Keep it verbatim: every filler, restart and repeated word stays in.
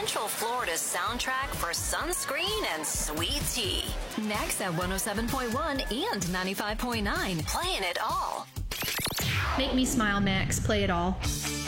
Central Florida's soundtrack for sunscreen and sweet tea. Next at one oh seven point one and ninety-five point nine. Playing it all. Make me smile, Max. Play it all.